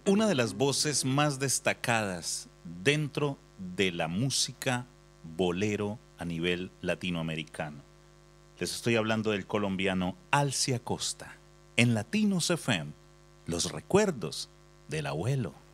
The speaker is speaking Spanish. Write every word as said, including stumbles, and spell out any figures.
una de las voces más destacadas dentro de la música bolero a nivel latinoamericano. Les estoy hablando del colombiano Alcia Costa. En Latinos F M, los recuerdos del abuelo.